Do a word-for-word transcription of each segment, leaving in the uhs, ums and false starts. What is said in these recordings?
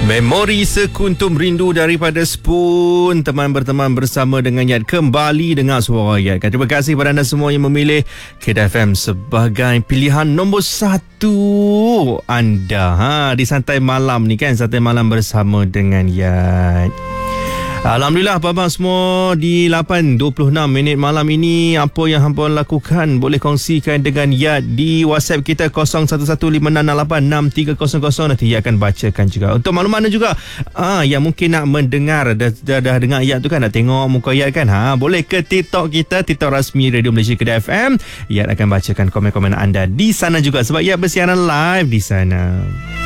Memori sekuntum rindu daripada Spoon. Teman berteman bersama dengan Yat, kembali dengar suara Yat. Terima kasih kepada anda semua yang memilih K D F M sebagai pilihan nombor satu anda ha, di Santai Malam ni kan. Santai Malam bersama dengan Yat. Alhamdulillah abang semua di lapan dua puluh enam minit malam ini. Apa yang hampa lakukan boleh kongsikan dengan Yat di WhatsApp kita kosong satu satu lima enam lapan enam tiga kosong kosong. Nanti Yat akan bacakan juga. Untuk makluman anda juga ah, yang mungkin nak mendengar dah, dah, dah dengar Yat tu kan, nak tengok muka Yat kan, ha, boleh ke TikTok kita, TikTok rasmi Radio Malaysia K D F M. Yat akan bacakan komen-komen anda di sana juga sebab Yat bersiaran live di sana.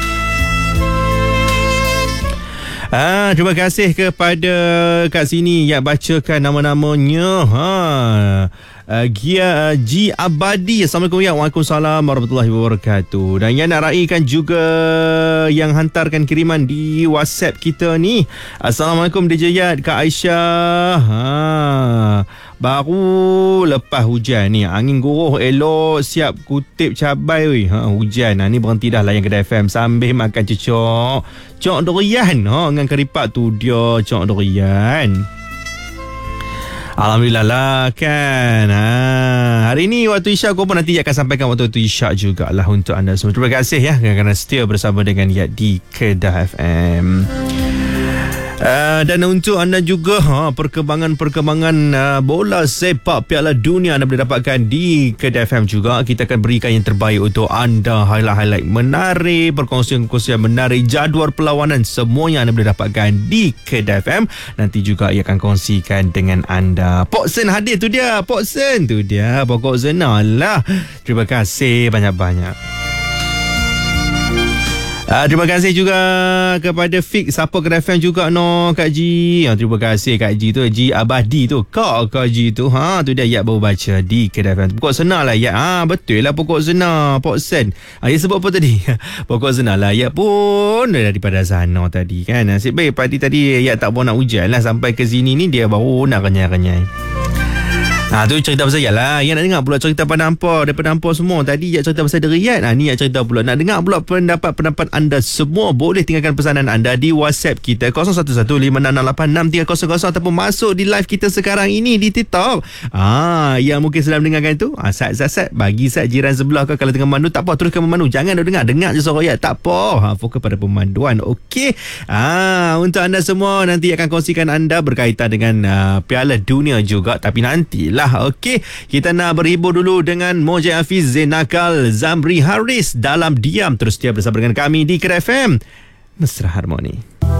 Ah, terima kasih kepada kat sini yang bacakan nama-namanya. Ha. Uh, Gia uh, G Abadi. Assalamualaikum ya. Waalaikumsalam warahmatullahi wabarakatuh. Dan yang nak raikan juga yang hantarkan kiriman di WhatsApp kita ni. Assalamualaikum D J Yat, Kak Aisyah. Ha. Baru lepas hujan ni, angin guruh elok, siap kutip cabai weh. Ha, hujan. Ha, ni berhenti dah layan K D F M sambil makan cecok. Cok durian. Ha, dengan keripak tu dia cok durian. Alhamdulillah lah kan. Ha, hari ni waktu isyak kau pun nanti akan sampaikan waktu tu isyak jugalah untuk anda semua. Terima kasih ya kerana setia bersama dengan Yat di Kedah F M. Uh, dan untuk anda juga ha, perkembangan-perkembangan uh, bola sepak Piala Dunia anda boleh dapatkan di K D F M juga. Kita akan berikan yang terbaik untuk anda, highlight-highlight menarik, perkongsian-perkongsian menarik, jadual perlawanan, semuanya anda boleh dapatkan di K D F M. Nanti juga ia akan kongsikan dengan anda. Poksen hadir tu dia, Poksen tu dia, pokok zena lah. Terima kasih banyak-banyak. Uh, terima kasih juga kepada Fik Siapa K D F M juga no Kak Ji. Uh, terima kasih Kak Ji tu, Ji Abadi tu. Kak Kak Ji tu. Ha, tu dia Yat baru baca di K D F M. Pokok senar lah Yat. Ha, betul lah pokok senar, Pok Sen. Ha, dia sebut apa tadi? Pokok senar lah Yat pun daripada sana tadi kan. Nasib baik pagi tadi Yat tak mau nak hujan lah, sampai ke sini ni dia baru nak renyai-renyai. Ha, tu cerita pasal Yat lah. Yang nak dengar pula cerita pada hampa, daripada hampa semua. Tadi Yat cerita pasal diri Yat. Ha, ni Yat cerita pula. Nak dengar pula pendapat-pendapat anda semua, boleh tinggalkan pesanan anda di WhatsApp kita kosong satu satu lima enam lapan enam tiga kosong kosong ataupun masuk di live kita sekarang ini di TikTok. Ah, ha, yang mungkin sedang mendengarkan tu, ah, ha, sat-sat bagi sat jiran sebelah kau kalau tengah memandu, tak apa, teruskan memandu. Jangan dah dengar, dengar je suara Yat, tak apa. Ha, fokus pada pemanduan. Okey. Ah, ha, untuk anda semua nanti akan kongsikan anda berkaitan dengan uh, Piala Dunia juga, tapi nantilah. Okey, kita nak berhibur dulu dengan Moja Hafiz, Zenakal, Zamri Haris, Dalam Diam. Terus setia bersama dengan kami di K D F M Mesra Harmoni.